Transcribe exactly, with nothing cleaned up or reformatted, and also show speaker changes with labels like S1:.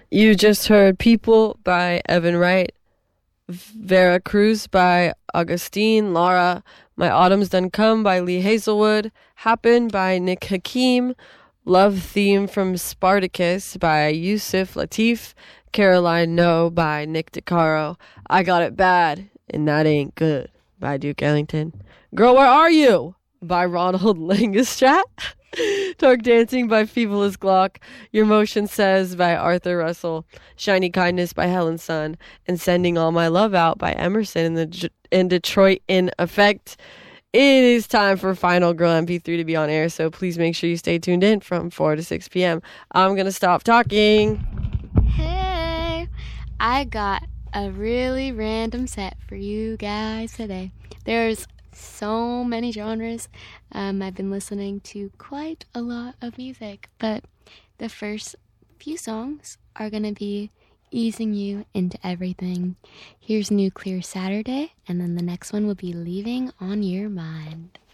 S1: You just heard People by Evan Wright, Vera Cruz by Augustine Lara, My Autumn's Done Come by Lee Hazelwood, Happen by Nick Hakim, Love Theme from Spartacus by Yusuf Lateef, Caroline No by Nick DeCaro, I Got It Bad and That Ain't Good by Duke Ellington, Girl Where Are You by Ronald Langestrat, Torque Dancing by Feeblest Glock, Your Motion Says by Arthur Russell, Shiny Kindness by Helen Sun, and Sending All My Love Out by Emerson in, the, in Detroit in Effect. It is time for Final Girl M P three to be on air, so please make sure you stay tuned in from four to six p.m. I'm going to stop talking.
S2: Hey, I got a really random set for you guys today. There's so many genres. Um, I've been listening to quite a lot of music, but the first few songs are going to be easing you into everything. Here's Nuclear Saturday, and then the next one will be Leaving on Your Mind.